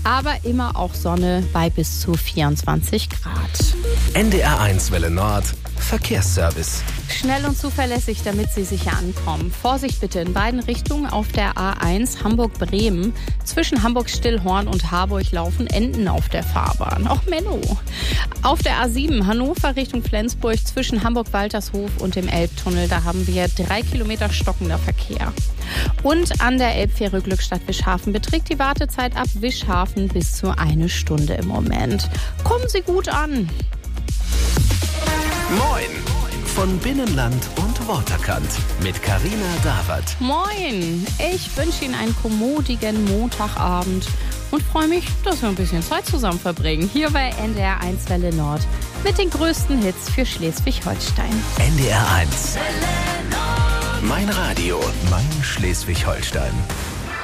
aber immer auch Sonne bei bis zu 24 Grad. NDR1 Welle Nord, Verkehrsservice. Schnell und zuverlässig, damit Sie sicher ankommen. Vorsicht bitte in beiden Richtungen auf der A1 Hamburg-Bremen. Zwischen Hamburg-Stillhorn und Harburg laufen Enten auf der Fahrbahn. Auch Menno. Auf der A7 Hannover Richtung Flensburg zwischen Hamburg-Waltershof und dem Elbtunnel. Da haben wir 3 Kilometer stockender Verkehr. Und an der Elbfähre Glückstadt-Wischhafen beträgt die Wartezeit ab Wischhafen bis zu 1 Stunde im Moment. Kommen Sie gut an. Moin! Von Binnenland und Waterkant mit Carina Dawert. Moin! Ich wünsche Ihnen einen kommodigen Montagabend und freue mich, dass wir ein bisschen Zeit zusammen verbringen. Hier bei NDR1 Welle Nord mit den größten Hits für Schleswig-Holstein. NDR1. Mein Radio, mein Schleswig-Holstein.